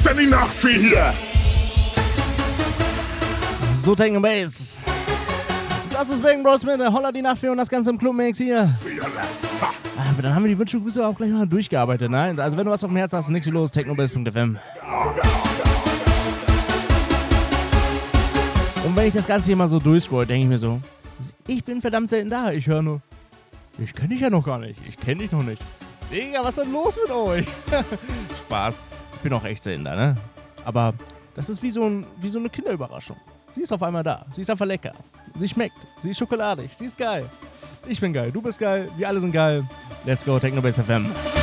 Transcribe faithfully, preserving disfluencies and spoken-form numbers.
ist denn die Nacht für hier? So, Techno Bass. Das ist Bang Bros mit Holla die Nacht für und das Ganze im Clubmix hier. Aber dann haben wir die Wünsche und Grüße auch gleich mal durchgearbeitet, ne? Also wenn du was auf dem Herzen hast, nichts wie los, technobass punkt f m. Und wenn ich das Ganze hier mal so durchscroll, denke ich mir so, ich bin verdammt selten da, ich höre nur, ich kenne dich ja noch gar nicht, ich kenne dich noch nicht. Digga, was ist denn los mit euch? Spaß, ich bin auch echt selten da, ne? Aber das ist wie so, ein, wie so eine Kinderüberraschung. Sie ist auf einmal da, sie ist einfach lecker, sie schmeckt, sie ist schokoladig, sie ist geil. Ich bin geil, du bist geil, wir alle sind geil. Let's go, Technobass F M.